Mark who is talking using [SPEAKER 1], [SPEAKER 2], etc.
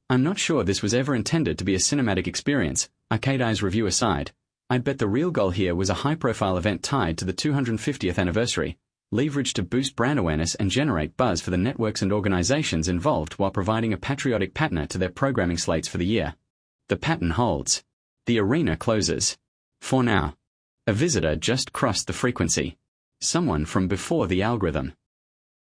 [SPEAKER 1] I'm not sure this was ever intended to be a cinematic experience, Arcade Eye's review aside. I'd bet the real goal here was a high-profile event tied to the 250th anniversary, leveraged to boost brand awareness and generate buzz for the networks and organizations involved while providing a patriotic patina to their programming slates for the year. The pattern holds. The arena closes. For now. A visitor just crossed the frequency. Someone from before the algorithm.